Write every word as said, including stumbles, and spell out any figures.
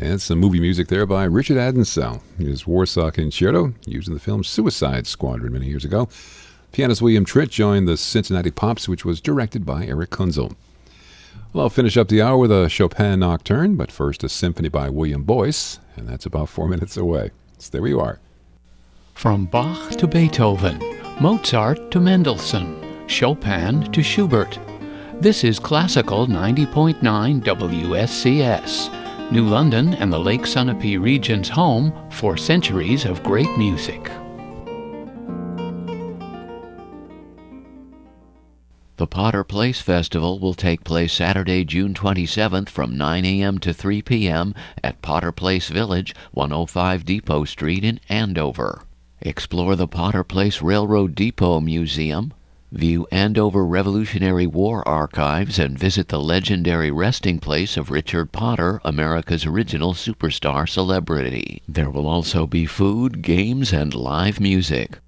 And some movie music there by Richard Adensell. His Warsaw Concerto, used in the film Suicide Squadron many years ago. Pianist William Tritt joined the Cincinnati Pops, which was directed by Eric Kunzel. Well, I'll finish up the hour with a Chopin Nocturne, but first a symphony by William Boyce, and that's about four minutes away. Stay where you are. From Bach to Beethoven, Mozart to Mendelssohn, Chopin to Schubert. This is Classical ninety point nine W S C S, New London and the Lake Sunapee region's home for centuries of great music. The Potter Place Festival will take place Saturday, June twenty-seventh from nine a.m. to three p.m. at Potter Place Village, one oh five Depot Street in Andover. Explore the Potter Place Railroad Depot Museum, view Andover Revolutionary War archives, and visit the legendary resting place of Richard Potter, America's original superstar celebrity. There will also be food, games, and live music.